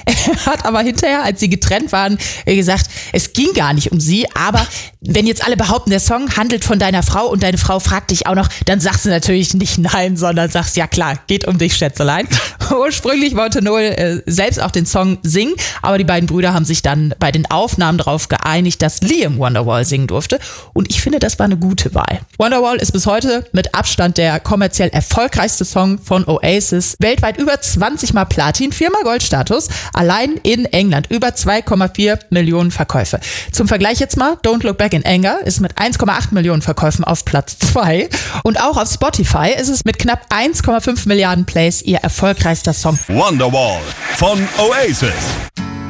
Er hat aber hinterher, als sie getrennt waren, gesagt, es ging gar nicht um sie, aber wenn jetzt alle behaupten, der Song handelt von deiner Frau und deine Frau fragt dich auch noch, dann sagst du natürlich nicht nein, sondern sagst, ja klar, geht um dich, Schätzelein. Ursprünglich wollte Noel selbst auch den Song singen, aber die beiden Brüder haben sich dann bei den Aufnahmen darauf geeinigt, dass Liam Wonderwall singen durfte. Und ich finde, das war eine gute Wahl. Wonderwall ist bis heute mit Abstand der kommerziell erfolgreichste Song von Oasis. Weltweit über 20 Mal Platin, 4-mal Goldstatus. Allein in England über 2,4 Millionen Verkäufe. Zum Vergleich jetzt mal, Don't Look Back in Anger ist mit 1,8 Millionen Verkäufen auf Platz 2. Und auch auf Spotify ist es mit knapp 1,5 Milliarden Plays ihr erfolgreichster Song. Wonderwall von Oasis.